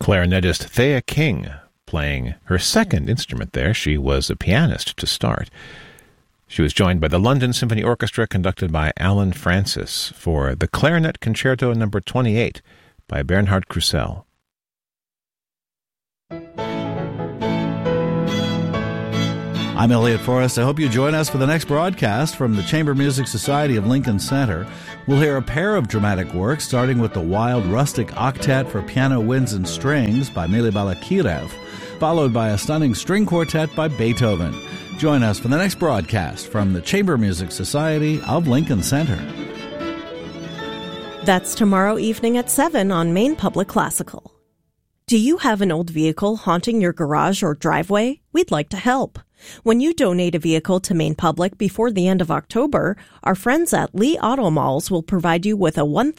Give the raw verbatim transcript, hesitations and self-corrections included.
clarinetist Thea King playing her second instrument there. She was a pianist to start. She was joined by the London Symphony Orchestra, conducted by Alan Francis, for the Clarinet Concerto number twenty-eight by Bernhard Krusell. I'm Elliot Forrest. I hope you join us for the next broadcast from the Chamber Music Society of Lincoln Center. We'll hear a pair of dramatic works, starting with the Wild Rustic Octet for Piano, Winds, and Strings by Mily Balakirev, followed by a stunning string quartet by Beethoven. Join us for the next broadcast from the Chamber Music Society of Lincoln Center. That's tomorrow evening at seven on Maine Public Classical. Do you have an old vehicle haunting your garage or driveway? We'd like to help. When you donate a vehicle to Maine Public before the end of October, our friends at Lee Auto Malls will provide you with a one